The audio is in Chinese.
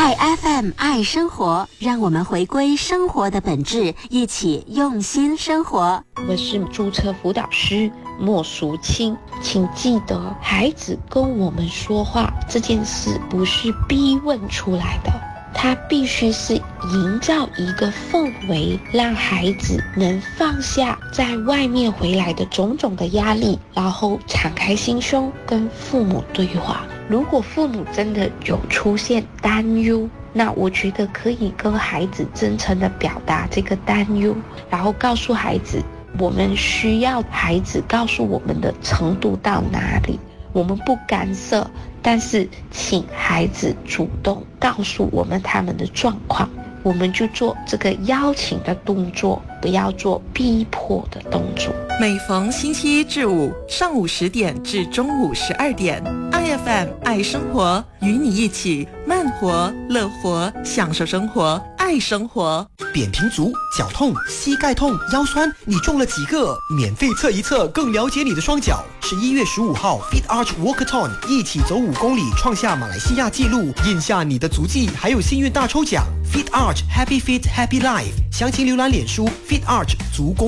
爱 FM 爱生活，让我们回归生活的本质，一起用心生活。 我是注册辅导师莫淑清，请记得，孩子跟我们说话这件事不是逼问出来的，它必须是营造一个氛围，让孩子能放下在外面回来的种种的压力，然后敞开心胸跟父母对话。如果父母真的有出现担忧，那我觉得可以跟孩子真诚的表达这个担忧，然后告诉孩子，我们需要孩子告诉我们的程度到哪里，我们不干涉，但是请孩子主动告诉我们他们的状况，我们就做这个邀请的动作，不要做逼迫的动作。 每逢星期一至五上午10点至中午12点，IFM 爱生活，与你一起慢活、乐活，享受生活，爱生活。 扁平足、脚痛、膝盖痛、腰酸，你中了几个？免费测一测，更了解你的双脚。11月15号 Fit Arch Walkathon， 一起走5公里，创下马来西亚纪录，印下你的足迹，还有幸运大抽奖。Fit Arch Happy Fit Happy Life， 详情浏览脸书 Fit Arch 足公